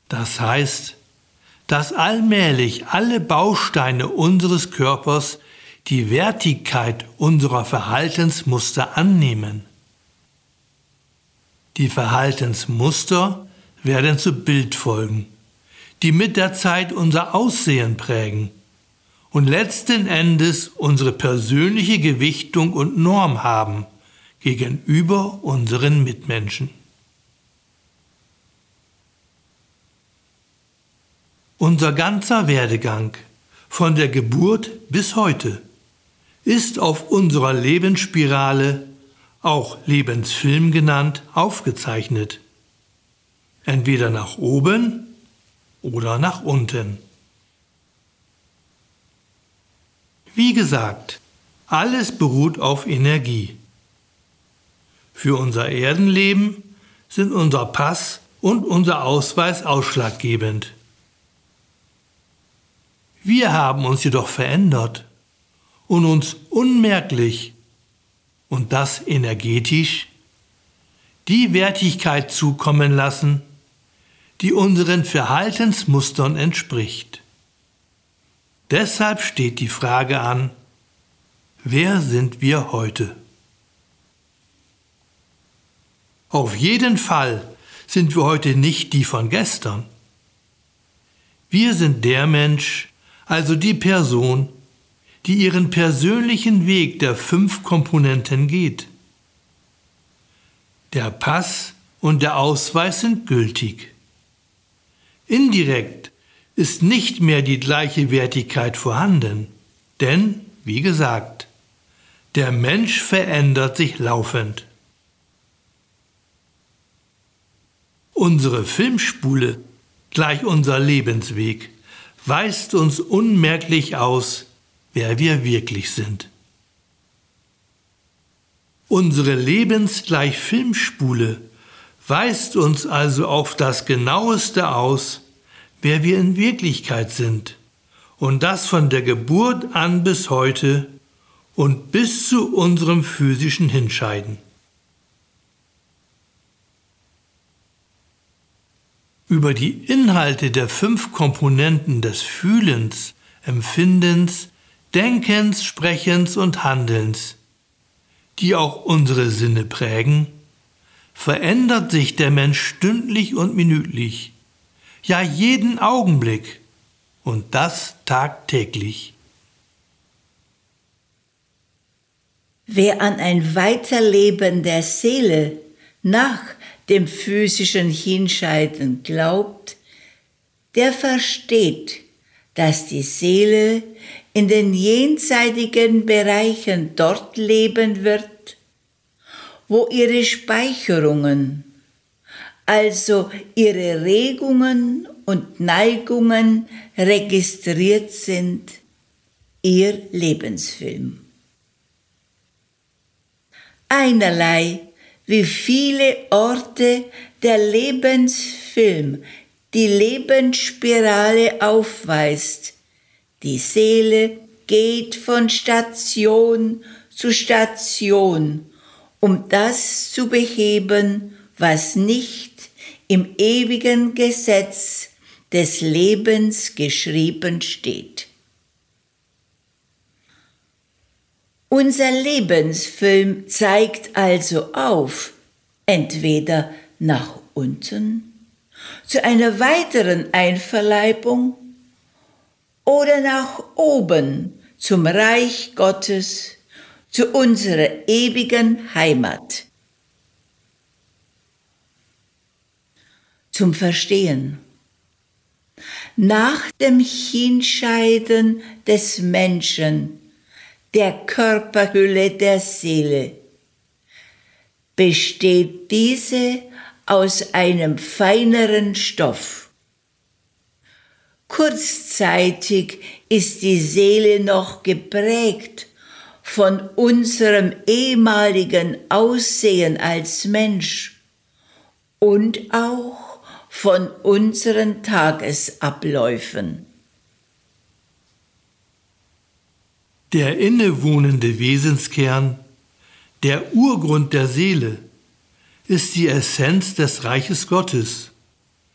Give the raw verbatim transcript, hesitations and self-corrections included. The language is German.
Das heißt, dass allmählich alle Bausteine unseres Körpers die Wertigkeit unserer Verhaltensmuster annehmen. Die Verhaltensmuster werden zu Bildfolgen, die mit der Zeit unser Aussehen prägen und letzten Endes unsere persönliche Gewichtung und Norm haben gegenüber unseren Mitmenschen. Unser ganzer Werdegang, von der Geburt bis heute, ist auf unserer Lebensspirale, auch Lebensfilm genannt, aufgezeichnet. Entweder nach oben oder nach unten. Wie gesagt, alles beruht auf Energie. Für unser Erdenleben sind unser Pass und unser Ausweis ausschlaggebend. Wir haben uns jedoch verändert und uns unmerklich, und das energetisch, die Wertigkeit zukommen lassen, die unseren Verhaltensmustern entspricht. Deshalb steht die Frage an: Wer sind wir heute? Auf jeden Fall sind wir heute nicht die von gestern. Wir sind der Mensch, also die Person, die ihren persönlichen Weg der fünf Komponenten geht. Der Pass und der Ausweis sind gültig. Indirekt ist nicht mehr die gleiche Wertigkeit vorhanden, denn, wie gesagt, der Mensch verändert sich laufend. Unsere Filmspule, gleich unser Lebensweg, weist uns unmerklich aus, wer wir wirklich sind. Unsere lebensgleich Filmspule weist uns also auf das Genaueste aus, wer wir in Wirklichkeit sind, und das von der Geburt an bis heute und bis zu unserem physischen Hinscheiden. Über die Inhalte der fünf Komponenten des Fühlens, Empfindens, Denkens, Sprechens und Handelns, die auch unsere Sinne prägen, verändert sich der Mensch stündlich und minütlich, ja jeden Augenblick, und das tagtäglich. Wer an ein Weiterleben der Seele nach dem physischen Hinscheiden glaubt, der versteht, dass die Seele in den jenseitigen Bereichen dort leben wird, wo ihre Speicherungen, also ihre Regungen und Neigungen registriert sind, ihr Lebensfilm. Einerlei, wie viele Orte der Lebensfilm die Lebensspirale aufweist. Die Seele geht von Station zu Station, um das zu beheben, was nicht im ewigen Gesetz des Lebens geschrieben steht. Unser Lebensfilm zeigt also auf, entweder nach unten, zu einer weiteren Einverleibung, oder nach oben, zum Reich Gottes, zu unserer ewigen Heimat. Zum Verstehen. Nach dem Hinscheiden des Menschen, der Körperhülle der Seele, besteht diese aus einem feineren Stoff. Kurzzeitig ist die Seele noch geprägt von unserem ehemaligen Aussehen als Mensch und auch von unseren Tagesabläufen. Der innewohnende Wesenskern, der Urgrund der Seele, ist die Essenz des Reiches Gottes